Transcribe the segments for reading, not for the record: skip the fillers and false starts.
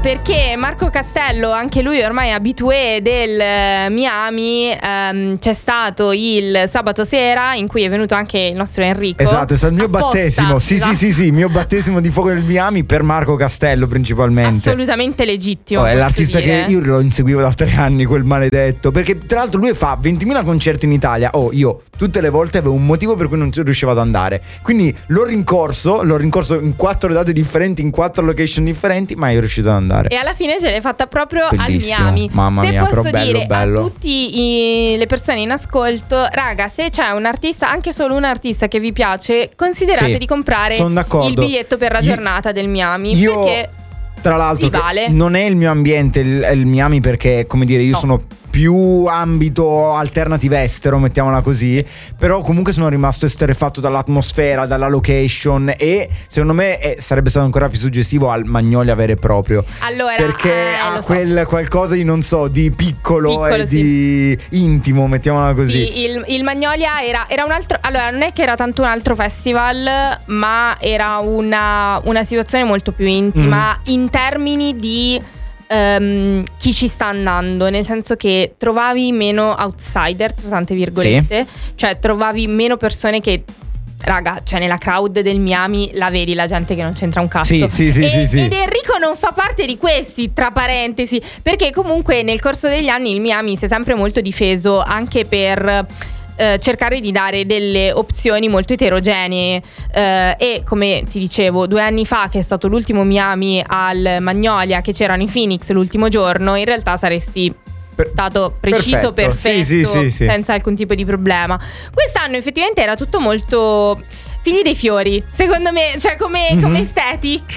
perché Marco Castello, anche lui ormai abitué del Miami, c'è stato il sabato sera in cui è venuto anche il nostro Enrico. Esatto, è stato il mio battesimo. Esatto. Sì, il mio battesimo di fuoco nel Miami per Marco Castello principalmente. Assolutamente legittimo. È l'artista dire. che io lo inseguivo da 3 anni, quel maledetto. Perché tra l'altro lui fa 20.000 concerti in Italia. Io tutte le volte avevo un motivo per cui non riuscivo ad andare. Quindi l'ho rincorso in 4 date differenti, in 4 location differenti, ma io riuscito ad andare. E alla fine ce l'hai fatta proprio Bellissimo. al Miami. Mamma mia, posso però dire bello. a tutti le persone in ascolto, raga, se c'è un artista, anche solo un artista che vi piace, considerate di comprare il biglietto per la giornata del Miami. Perché tra l'altro vale. Non è il mio ambiente il Miami, perché come dire io sono più ambito alternative estero, mettiamola così, però comunque sono rimasto esterrefatto dall'atmosfera, dalla location, e secondo me sarebbe stato ancora più suggestivo al Magnolia vero e proprio, allora, perché ha quel qualcosa di non so, di piccolo e di intimo, mettiamola così. Sì, il Magnolia era un altro, allora non è che era tanto un altro festival, ma era una situazione molto più intima in termini di chi ci sta andando, nel senso che trovavi meno outsider, tra tante virgolette, cioè trovavi meno persone che, raga, cioè nella crowd del Miami la vedi la gente che non c'entra un cazzo. Sì. Ed Enrico non fa parte di questi, tra parentesi, perché comunque nel corso degli anni il Miami si è sempre molto difeso anche per cercare di dare delle opzioni molto eterogenee, e come ti dicevo 2 anni fa, che è stato l'ultimo Miami al Magnolia, che c'erano i Phoenix l'ultimo giorno, in realtà saresti stato preciso, perfetto. Senza alcun tipo di problema. Quest'anno effettivamente era tutto molto figli dei fiori, secondo me, cioè come aesthetic,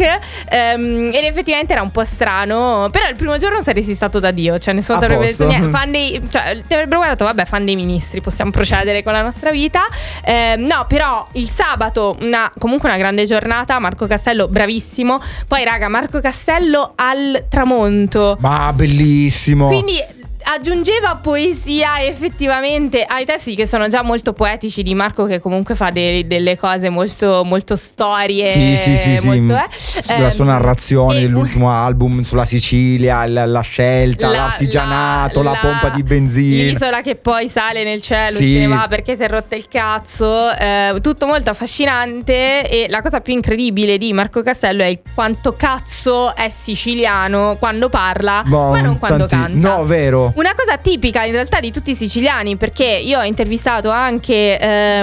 ed effettivamente era un po' strano, però il primo giorno saresti stato da Dio, cioè nessuno ti avrebbe detto niente, ti avrebbero guardato, vabbè, fan dei ministri, possiamo procedere con la nostra vita. No, però il sabato comunque una grande giornata, Marco Castello bravissimo, poi raga, Marco Castello al tramonto, ma bellissimo, quindi aggiungeva poesia effettivamente ai testi che sono già molto poetici di Marco, che comunque fa delle cose molto, molto storie. Sì. Molto, la sua narrazione dell'ultimo album sulla Sicilia, la scelta, l'artigianato, la pompa di benzina, l'isola che poi sale nel cielo, se ne va perché si è rotta il cazzo, tutto molto affascinante. E la cosa più incredibile di Marco Castello è quanto cazzo è siciliano quando parla, ma non quando canta. No, vero. Una cosa tipica in realtà di tutti i siciliani, perché io ho intervistato anche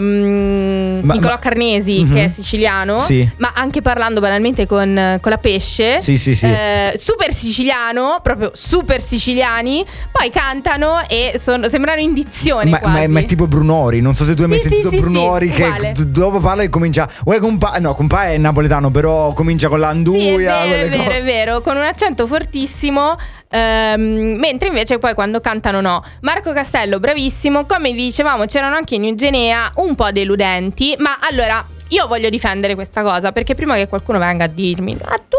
Nicolò Carnesi, che è siciliano, ma anche parlando banalmente con la Pesce, super siciliano, proprio super siciliani, poi cantano e sembrano in dizione quasi. Ma è tipo Brunori, non so se tu hai mai sentito Brunori, che dopo parla e comincia compà è napoletano, però comincia con l'anduia, è vero, con un accento fortissimo. Mentre invece poi quando cantano no. Marco Castello bravissimo, come vi dicevamo c'erano anche in Eugenea un po' deludenti, ma allora io voglio difendere questa cosa, perché prima che qualcuno venga a dirmi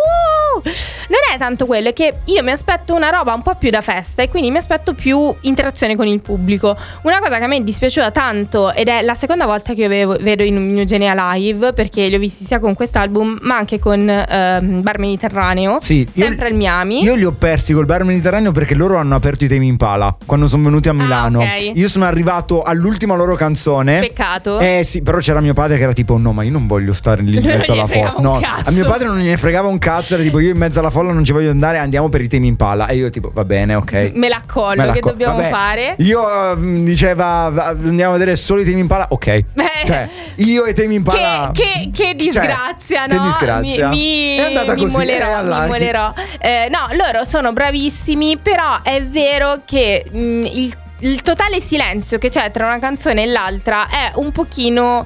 non è tanto quello, è che io mi aspetto una roba un po' più da festa e quindi mi aspetto più interazione con il pubblico. Una cosa che a me è dispiaciuta tanto, ed è la seconda volta che io vedo in Eugenea live, perché li ho visti sia con quest'album ma anche con Bar Mediterraneo, sempre al Miami. Io li ho persi col Bar Mediterraneo perché loro hanno aperto i Temi Impala quando sono venuti a Milano. Io sono arrivato all'ultima loro canzone. Peccato. Sì, però c'era mio padre che era tipo no, ma io non voglio stare lì in mezzo alla folla. No, a mio padre non gliene fregava un cazzo, era tipo io in mezzo alla folla non ci voglio andare, andiamo per i Temi Impala. E io tipo va bene, ok, me la collo, che dobbiamo fare? Io diceva andiamo a vedere solo i Temi Impala, ok. Cioè io e i Temi Impala, che disgrazia, no? Che disgrazia. È andata così, mi molerò. No, loro sono bravissimi, però è vero che il totale silenzio che c'è tra una canzone e l'altra è un pochino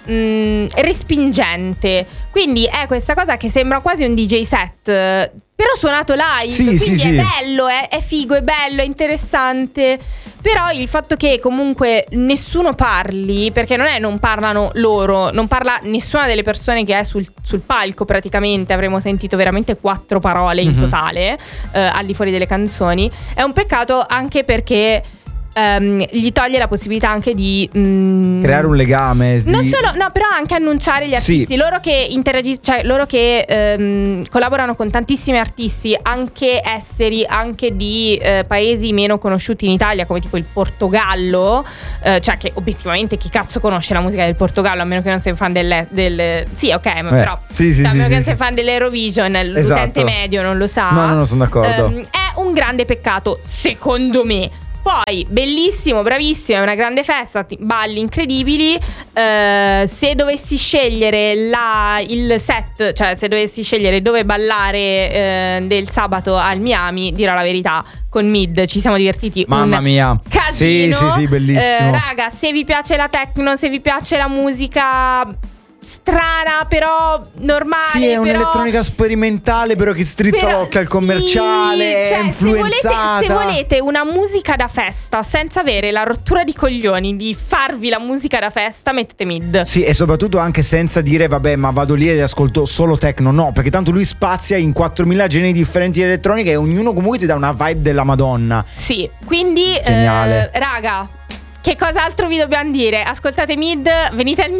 respingente, quindi è questa cosa che sembra quasi un DJ set, però suonato live, quindi è bello, è figo, è bello, è interessante. Però il fatto che comunque nessuno parli, perché non parlano loro, non parla nessuna delle persone che è sul palco praticamente, avremo sentito veramente 4 parole in totale al di fuori delle canzoni, è un peccato, anche perché gli toglie la possibilità anche di creare un legame. Non solo, no, però anche annunciare gli artisti. Sì. Loro che loro che collaborano con tantissimi artisti, anche esteri, anche di paesi meno conosciuti in Italia, come tipo il Portogallo. Cioè, che obiettivamente chi cazzo conosce la musica del Portogallo, a meno che non sei fan sì, ok, ma però a meno che non sei fan dell'Eurovision, l'utente esatto. medio non lo sa. No, sono d'accordo. È un grande peccato, secondo me. Poi, bellissimo, bravissimo, è una grande festa, balli incredibili. Se dovessi scegliere il set, cioè se dovessi scegliere dove ballare del sabato al Miami, dirò la verità, con Mid ci siamo divertiti. Mamma mia, casino. Sì, bellissimo. Raga, se vi piace la techno, se vi piace la musica strana però normale, sì, è un'elettronica sperimentale però che strizza l'occhio al commerciale, sì, cioè, è influenzata. se volete una musica da festa senza avere la rottura di coglioni di farvi la musica da festa, mettete Mid. Sì, e soprattutto anche senza dire vabbè, ma vado lì ed ascolto solo techno. No, perché tanto lui spazia in 4000 generi differenti di elettronica e ognuno comunque ti dà una vibe della Madonna. Sì, quindi geniale. Raga, che cos'altro vi dobbiamo dire? Ascoltate Mid, venite al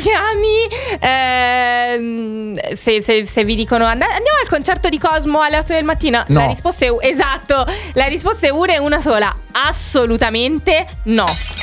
Miami. Se vi dicono andiamo al concerto di Cosmo alle 8 del mattino, no. La risposta è esatto. La risposta è una e una sola: assolutamente no.